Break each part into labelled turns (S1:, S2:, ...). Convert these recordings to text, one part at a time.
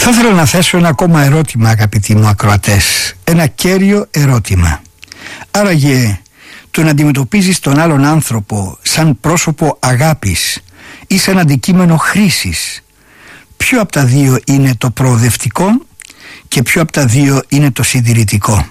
S1: Θα ήθελα να θέσω ένα ακόμα ερώτημα, αγαπητοί μου ακροατές, ένα κέριο ερώτημα. Άραγε το να αντιμετωπίζεις τον άλλον άνθρωπο σαν πρόσωπο αγάπης ή σαν αντικείμενο χρήσης, ποιο από τα δύο είναι το προοδευτικό και ποιο από τα δύο είναι το συντηρητικό?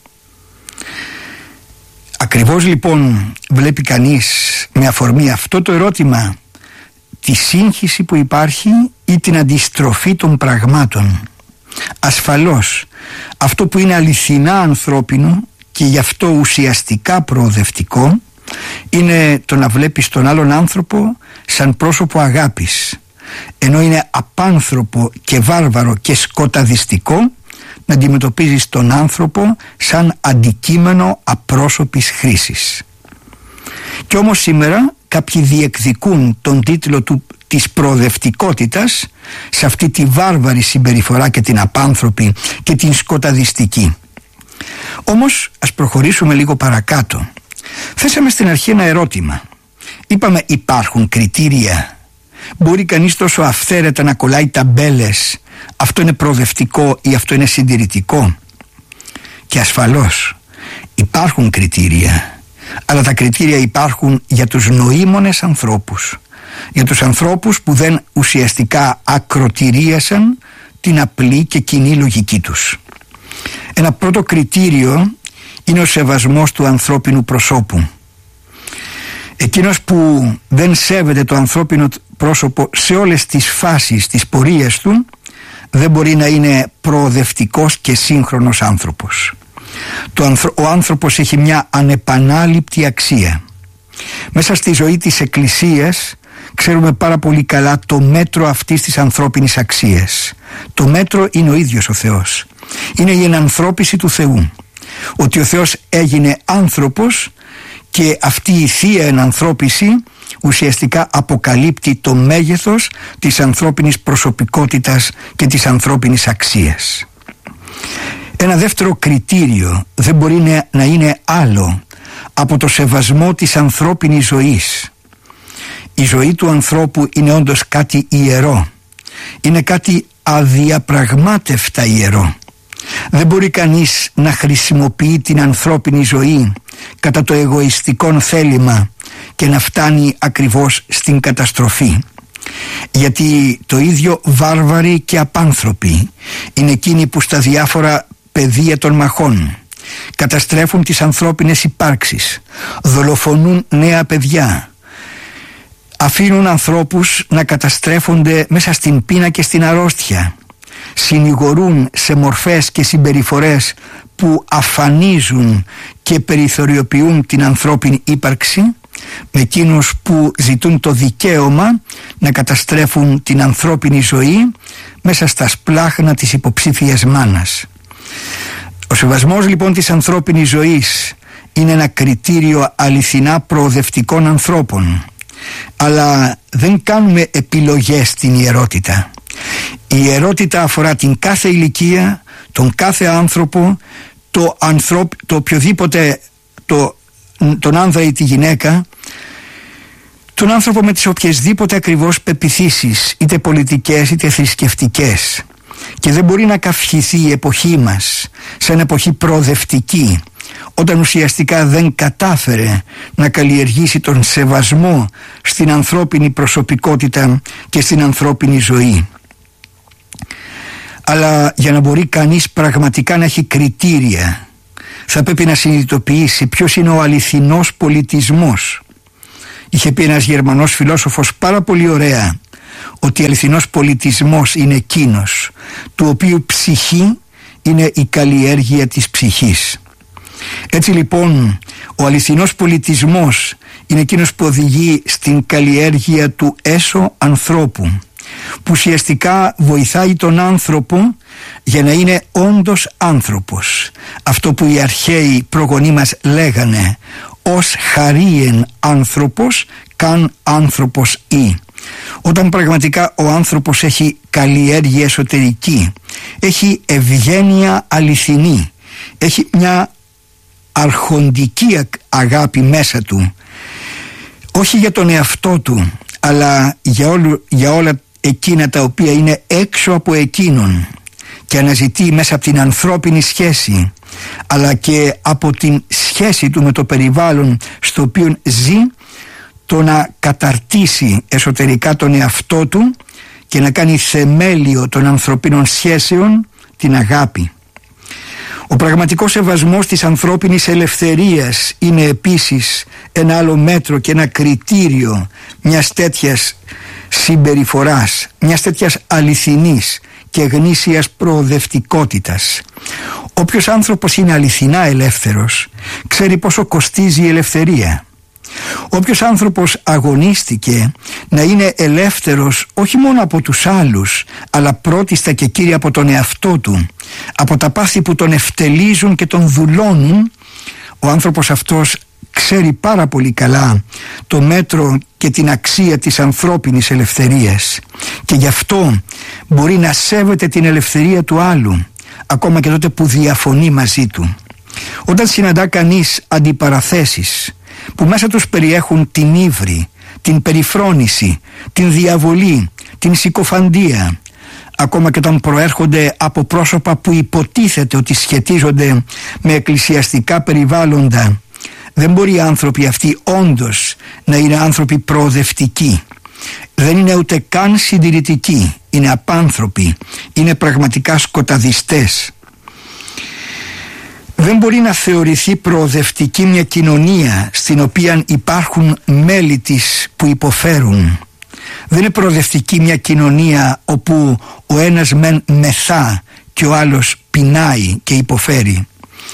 S1: Ακριβώς λοιπόν βλέπει κανείς με αφορμή αυτό το ερώτημα τη σύγχυση που υπάρχει ή την αντιστροφή των πραγμάτων. Ασφαλώς αυτό που είναι αληθινά ανθρώπινο και γι' αυτό ουσιαστικά προοδευτικό είναι το να βλέπεις τον άλλον άνθρωπο σαν πρόσωπο αγάπης, ενώ είναι απάνθρωπο και βάρβαρο και σκοταδιστικό να αντιμετωπίζεις τον άνθρωπο σαν αντικείμενο απρόσωπης χρήσης. Και όμως σήμερα κάποιοι διεκδικούν τον τίτλο της προοδευτικότητας σε αυτή τη βάρβαρη συμπεριφορά και την απάνθρωπη και την σκοταδιστική. Όμως ας προχωρήσουμε λίγο παρακάτω. Θέσαμε στην αρχή ένα ερώτημα. Είπαμε, υπάρχουν κριτήρια? Μπορεί κανείς τόσο αυθαίρετα να κολλάει ταμπέλες, αυτό είναι προοδευτικό ή αυτό είναι συντηρητικό? Και ασφαλώς υπάρχουν κριτήρια, αλλά τα κριτήρια υπάρχουν για τους νοήμονες ανθρώπους, για τους ανθρώπους που δεν ουσιαστικά ακροτηρίασαν την απλή και κοινή λογική τους. Ένα πρώτο κριτήριο είναι ο σεβασμός του ανθρώπινου προσώπου. Εκείνος που δεν σέβεται το ανθρώπινο πρόσωπο σε όλες τις φάσεις της πορείας του δεν μπορεί να είναι προοδευτικός και σύγχρονος άνθρωπος. Ο άνθρωπος έχει μια ανεπανάληπτη αξία. Μέσα στη ζωή της Εκκλησίας ξέρουμε πάρα πολύ καλά το μέτρο αυτής της ανθρώπινης αξίας. Το μέτρο είναι ο ίδιος ο Θεός. Είναι η ενανθρώπιση του Θεού. Ότι ο Θεός έγινε άνθρωπος και αυτή η θεία ενανθρώπιση ουσιαστικά αποκαλύπτει το μέγεθος της ανθρώπινης προσωπικότητας και της ανθρώπινης αξίας. Ένα δεύτερο κριτήριο δεν μπορεί να είναι άλλο από το σεβασμό της ανθρώπινης ζωής. Η ζωή του ανθρώπου είναι όντως κάτι ιερό. Είναι κάτι αδιαπραγμάτευτα ιερό. Δεν μπορεί κανείς να χρησιμοποιεί την ανθρώπινη ζωή κατά το εγωιστικό θέλημα και να φτάνει ακριβώς στην καταστροφή. Γιατί το ίδιο βάρβαροι και απάνθρωποι είναι εκείνοι που στα διάφορα πεδία των μαχών καταστρέφουν τις ανθρώπινες υπάρξεις, δολοφονούν νέα παιδιά, αφήνουν ανθρώπους να καταστρέφονται μέσα στην πείνα και στην αρρώστια, συνηγορούν σε μορφές και συμπεριφορές που αφανίζουν και περιθωριοποιούν την ανθρώπινη ύπαρξη, με εκείνους που ζητούν το δικαίωμα να καταστρέφουν την ανθρώπινη ζωή μέσα στα σπλάχνα της υποψήφιας μάνας. Ο σεβασμός λοιπόν της ανθρώπινης ζωής είναι ένα κριτήριο αληθινά προοδευτικών ανθρώπων, αλλά δεν κάνουμε επιλογές στην ιερότητα. Η ιερότητα αφορά την κάθε ηλικία, τον κάθε άνθρωπο, το οποιοδήποτε, τον άνδρα ή τη γυναίκα, τον άνθρωπο με τις οποιασδήποτε ακριβώς πεποιθήσεις, είτε πολιτικές είτε θρησκευτικές. Και δεν μπορεί να καυχηθεί η εποχή μας σαν εποχή προοδευτική, όταν ουσιαστικά δεν κατάφερε να καλλιεργήσει τον σεβασμό στην ανθρώπινη προσωπικότητα και στην ανθρώπινη ζωή. Αλλά για να μπορεί κανείς πραγματικά να έχει κριτήρια, θα πρέπει να συνειδητοποιήσει ποιος είναι ο αληθινός πολιτισμός. Είχε πει ένας Γερμανός φιλόσοφος πάρα πολύ ωραία ότι ο αληθινός πολιτισμός είναι εκείνος του οποίου ψυχή είναι η καλλιέργεια της ψυχής. Έτσι λοιπόν ο αληθινός πολιτισμός είναι εκείνος που οδηγεί στην καλλιέργεια του έσω ανθρώπου, που ουσιαστικά βοηθάει τον άνθρωπο για να είναι όντως άνθρωπος. Αυτό που οι αρχαίοι προγονείς μας λέγανε, ως χαρίεν άνθρωπος καν άνθρωπος ή. Όταν πραγματικά ο άνθρωπος έχει καλλιέργεια εσωτερική, έχει ευγένεια αληθινή, έχει μια αρχοντική αγάπη μέσα του, όχι για τον εαυτό του αλλά για όλα εκείνα τα οποία είναι έξω από εκείνον και αναζητεί μέσα από την ανθρώπινη σχέση, αλλά και από την σχέση του με το περιβάλλον στο οποίο ζει, το να καταρτήσει εσωτερικά τον εαυτό του και να κάνει θεμέλιο των ανθρωπίνων σχέσεων την αγάπη. Ο πραγματικός σεβασμός της ανθρώπινης ελευθερίας είναι επίσης ένα άλλο μέτρο και ένα κριτήριο μιας τέτοιας συμπεριφοράς, μιας τέτοιας αληθινής και γνήσιας προοδευτικότητας. Όποιος άνθρωπος είναι αληθινά ελεύθερος ξέρει πόσο κοστίζει η ελευθερία. Όποιος άνθρωπος αγωνίστηκε να είναι ελεύθερος όχι μόνο από τους άλλους, αλλά πρώτιστα και κύρια από τον εαυτό του, από τα πάθη που τον ευτελίζουν και τον δουλώνουν, ο άνθρωπος αυτός ξέρει πάρα πολύ καλά το μέτρο και την αξία της ανθρώπινης ελευθερίας, και γι' αυτό μπορεί να σέβεται την ελευθερία του άλλου ακόμα και τότε που διαφωνεί μαζί του. Όταν συναντά κανείς αντιπαραθέσεις που μέσα τους περιέχουν την ύβρι, την περιφρόνηση, την διαβολή, την συκοφαντία, ακόμα και όταν προέρχονται από πρόσωπα που υποτίθεται ότι σχετίζονται με εκκλησιαστικά περιβάλλοντα, δεν μπορεί οι άνθρωποι αυτοί όντως να είναι άνθρωποι προοδευτικοί. Δεν είναι ούτε καν συντηρητικοί, είναι απάνθρωποι, είναι πραγματικά σκοταδιστές. Δεν μπορεί να θεωρηθεί προοδευτική μια κοινωνία στην οποία υπάρχουν μέλη της που υποφέρουν. Δεν είναι προοδευτική μια κοινωνία όπου ο ένας μεν μεθά και ο άλλος πεινάει και υποφέρει.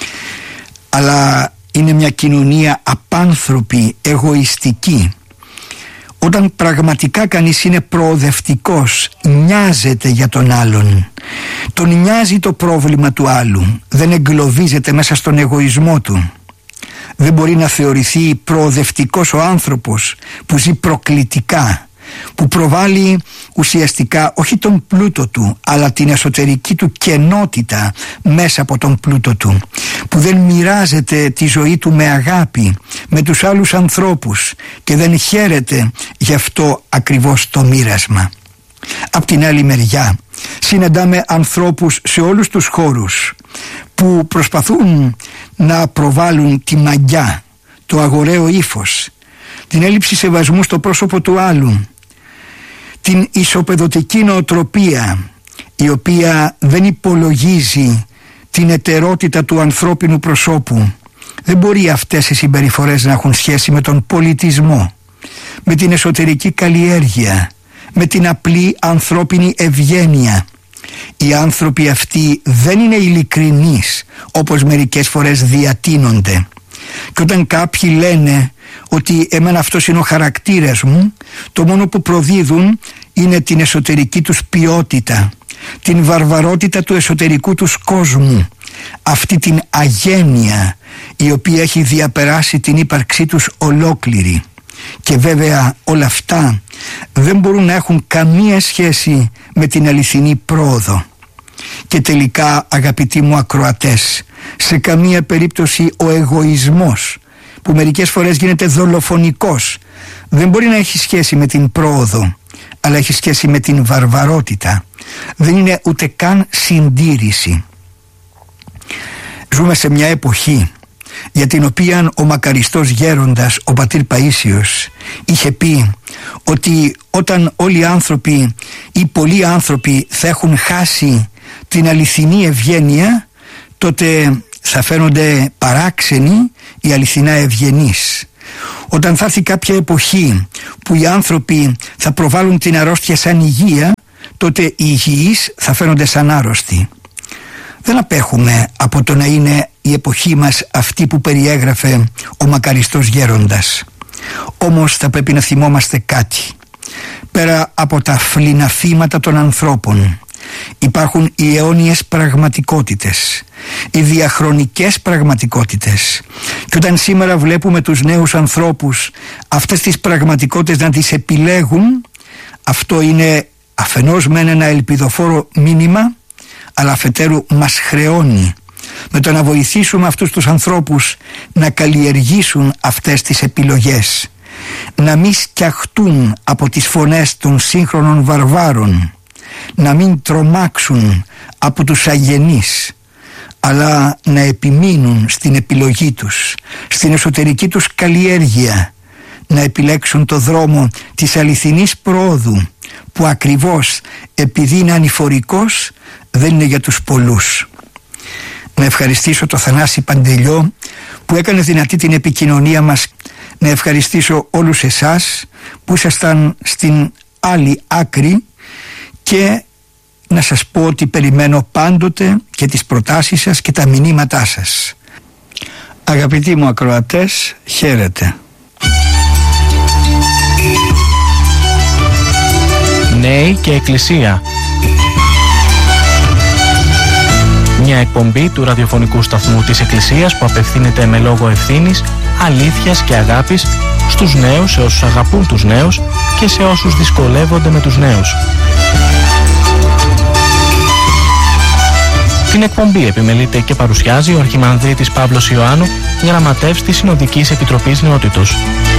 S1: Αλλά είναι μια κοινωνία απάνθρωπη, εγωιστική. Όταν πραγματικά κανείς είναι προοδευτικός, νοιάζεται για τον άλλον, τον νοιάζει το πρόβλημα του άλλου, δεν εγκλωβίζεται μέσα στον εγωισμό του. Δεν μπορεί να θεωρηθεί προοδευτικός ο άνθρωπος που ζει προκλητικά, που προβάλλει ουσιαστικά όχι τον πλούτο του, αλλά την εσωτερική του κενότητα μέσα από τον πλούτο του, που δεν μοιράζεται τη ζωή του με αγάπη με τους άλλους ανθρώπους και δεν χαίρεται γι' αυτό ακριβώς το μοίρασμα. Απ' την άλλη μεριά συναντάμε ανθρώπους σε όλους τους χώρους που προσπαθούν να προβάλλουν τη μαγιά, το αγοραίο ύφος, την έλλειψη σεβασμού στο πρόσωπο του άλλου, την ισοπεδωτική νοοτροπία η οποία δεν υπολογίζει την εταιρότητα του ανθρώπινου προσώπου. Δεν μπορεί αυτές οι συμπεριφορές να έχουν σχέση με τον πολιτισμό, με την εσωτερική καλλιέργεια, με την απλή ανθρώπινη ευγένεια. Οι άνθρωποι αυτοί δεν είναι ειλικρινείς όπως μερικές φορές διατείνονται. Και όταν κάποιοι λένε ότι εμένα αυτός είναι ο χαρακτήρας μου, το μόνο που προδίδουν είναι την εσωτερική τους ποιότητα, την βαρβαρότητα του εσωτερικού τους κόσμου, αυτή την αγένεια η οποία έχει διαπεράσει την ύπαρξή τους ολόκληρη. Και βέβαια όλα αυτά δεν μπορούν να έχουν καμία σχέση με την αληθινή πρόοδο. Και τελικά, αγαπητοί μου ακροατές, σε καμία περίπτωση ο εγωισμός, που μερικές φορές γίνεται δολοφονικός, δεν μπορεί να έχει σχέση με την πρόοδο, αλλά έχει σχέση με την βαρβαρότητα. Δεν είναι ούτε καν συντήρηση. Ζούμε σε μια εποχή για την οποία ο μακαριστός γέροντας, ο πατήρ Παΐσιος, είχε πει ότι όταν όλοι οι άνθρωποι ή πολλοί άνθρωποι θα έχουν χάσει την αληθινή ευγένεια, τότε θα φαίνονται παράξενοι οι αληθινά ευγενείς. Όταν θα έρθει κάποια εποχή που οι άνθρωποι θα προβάλλουν την αρρώστια σαν υγεία, τότε οι υγιείς θα φαίνονται σαν άρρωστοι. Δεν απέχουμε από το να είναι η εποχή μας αυτή που περιέγραφε ο μακαριστός γέροντας. Όμως θα πρέπει να θυμόμαστε κάτι. Πέρα από τα φλιναφήματα των ανθρώπων υπάρχουν οι αιώνιες πραγματικότητες, οι διαχρονικές πραγματικότητες. Και όταν σήμερα βλέπουμε τους νέους ανθρώπους αυτές τις πραγματικότητες να τις επιλέγουν, αυτό είναι αφενός μεν ένα ελπιδοφόρο μήνυμα, αλλά αφετέρου μας χρεώνει με το να βοηθήσουμε αυτούς τους ανθρώπους να καλλιεργήσουν αυτές τις επιλογές, να μην σκιαχτούν από τις φωνές των σύγχρονων βαρβάρων, να μην τρομάξουν από τους αγενείς, αλλά να επιμείνουν στην επιλογή τους, στην εσωτερική τους καλλιέργεια, να επιλέξουν το δρόμο της αληθινής πρόοδου, που ακριβώς επειδή είναι ανηφορικός δεν είναι για τους πολλούς. Να ευχαριστήσω το Θανάση Παντελιό που έκανε δυνατή την επικοινωνία μας. Να ευχαριστήσω όλους εσάς που ήσασταν στην άλλη άκρη και να σας πω ότι περιμένω πάντοτε και τις προτάσεις σας και τα μηνύματά σας. Αγαπητοί μου ακροατές, χαίρετε.
S2: Νέοι και Εκκλησία. Μια εκπομπή του ραδιοφωνικού σταθμού της Εκκλησίας που απευθύνεται με λόγο ευθύνης, αλήθειας και αγάπης στους νέους, σε όσους αγαπούν τους νέους και σε όσους δυσκολεύονται με τους νέους. Την εκπομπή επιμελείται και παρουσιάζει ο Αρχιμανδρίτης Παύλος Ιωάννου, γραμματεύς της Συνοδικής Επιτροπής Νεότητος.